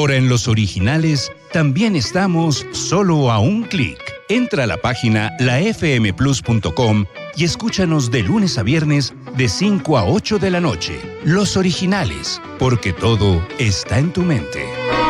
Ahora en Los Originales también estamos solo a un clic. Entra a la página lafmplus.com y escúchanos de lunes a viernes de 5 a 8 de la noche. Los Originales, porque todo está en tu mente.